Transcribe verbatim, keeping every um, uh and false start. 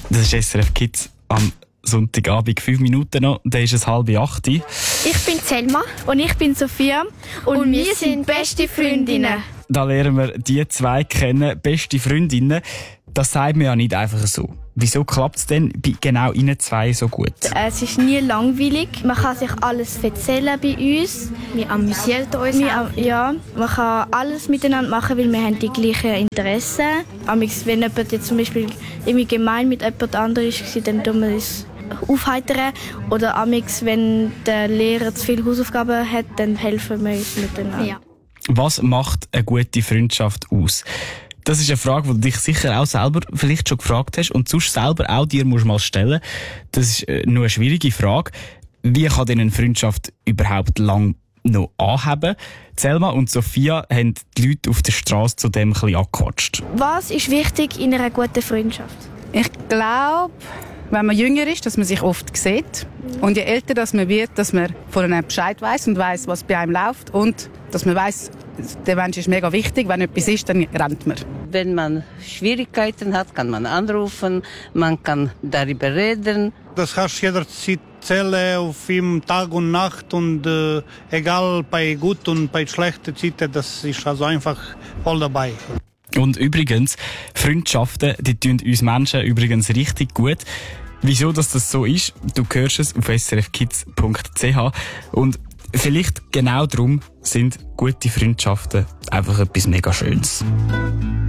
Das ist S R F Kids am Sonntagabend, fünf Minuten noch, dann ist es halb acht. Ich bin Selma. Und ich bin Sophia. Und, und wir sind beste Freundinnen. Da lernen wir die zwei kennen, beste Freundinnen. Das sagt man ja nicht einfach so. Wieso klappt es denn bei genau ihnen zwei so gut? Es ist nie langweilig. Man kann sich alles erzählen bei uns. Wir amüsieren uns. Wir, ja, man kann alles miteinander machen, weil wir haben die gleichen Interessen. Amix, wenn jemand jetzt zum Beispiel irgendwie gemein mit jemand anderem war, dann tun wir uns aufheitern. Oder amix, wenn der Lehrer zu viele Hausaufgaben hat, dann helfen wir uns miteinander. Ja. Was macht eine gute Freundschaft aus? Das ist eine Frage, die du dich sicher auch selber vielleicht schon gefragt hast und sonst selber auch dir musst mal stellen. Das ist nur eine schwierige Frage. Wie kann denn eine Freundschaft überhaupt lang noch anhaben? Selma und Sophia haben die Leute auf der Straße zu dem ein bisschen angequatscht. Was ist wichtig in einer guten Freundschaft? Ich glaube, wenn man jünger ist, dass man sich oft sieht. Und je älter dass man wird, dass man von einem Bescheid weiss und weiss, was bei einem läuft. Und dass man weiss, der Mensch ist mega wichtig. Wenn etwas ist, dann rennt man. Wenn man Schwierigkeiten hat, kann man anrufen, man kann darüber reden. Das hast du jederzeit Zelle auf ihm Tag und Nacht und äh, egal bei gut und bei schlechten Zeiten, das ist also einfach voll dabei. Und übrigens, Freundschaften, die tun uns Menschen übrigens richtig gut. Wieso dass das so ist, du hörst es auf s r f kids punkt c h. Und vielleicht genau darum sind gute Freundschaften einfach etwas mega Schönes.